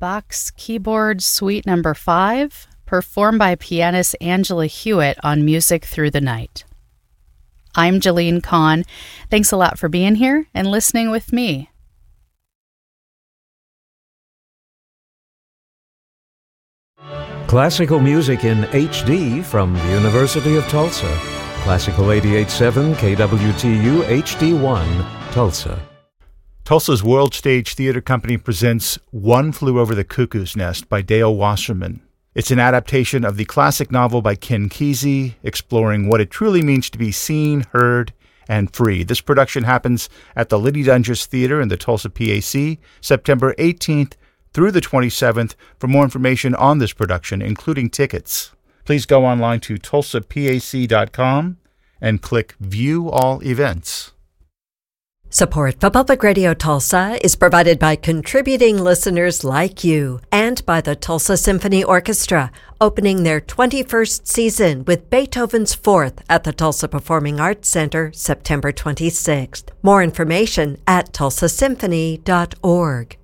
Bach's Keyboard Suite No. 5, performed by pianist Angela Hewitt on Music Through the Night. I'm Jalene Kahn. Thanks a lot for being here and listening with me. Classical music in HD from the University of Tulsa. Classical 88.7 KWTU HD1, Tulsa. Tulsa's World Stage Theater Company presents One Flew Over the Cuckoo's Nest by Dale Wasserman. It's an adaptation of the classic novel by Ken Kesey, exploring what it truly means to be seen, heard, and free. This production happens at the Liddy Dunges Theater in the Tulsa PAC, September 18th through the 27th. For more information on this production, including tickets, please go online to tulsapac.com and click View All Events. Support for Public Radio Tulsa is provided by contributing listeners like you and by the Tulsa Symphony Orchestra, opening their 21st season with Beethoven's Fourth at the Tulsa Performing Arts Center, September 26th. More information at tulsasymphony.org.